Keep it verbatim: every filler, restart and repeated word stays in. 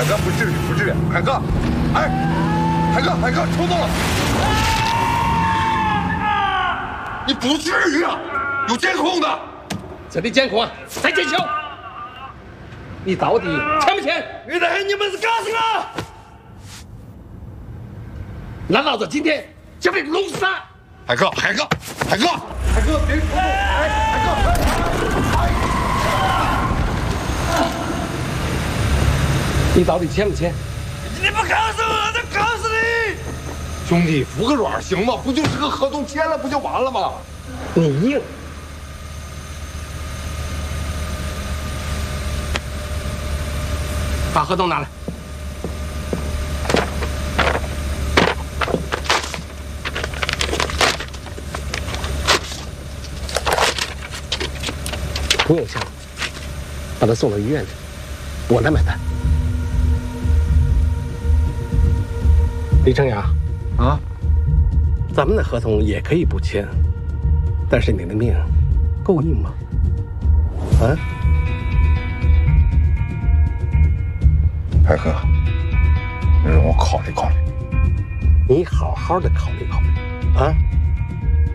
海哥，不至于，不至于，海哥，哎，海哥，海哥，冲动了！你不至于啊，有监控的。 这里监控啊，在监球。你到底签不签？ 你的黑，你们是干什么？ 那老子今天就被弄死了！ 海哥，海哥，海哥，海哥，别冲动！哎，海哥，哎， 你到底签不签？ 你不告诉我，我就告诉你！ 兄弟，服个软行吗？不就是个合同签了，不就完了吗？ 你硬。把合同拿来。不用想，把他送到医院去，我来买单。李成阳， 啊， 咱们的合同也可以不签，但是你的命够硬吗？啊？ 海哥，你让我考虑考虑。 你好好的考虑考虑，啊！